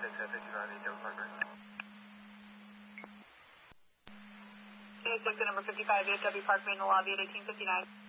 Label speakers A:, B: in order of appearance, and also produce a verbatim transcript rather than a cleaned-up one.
A: six at fifty-five East Oak Park Road.
B: K six at number fifty-five, V F W Park, main lobby at eighteen fifty-nine.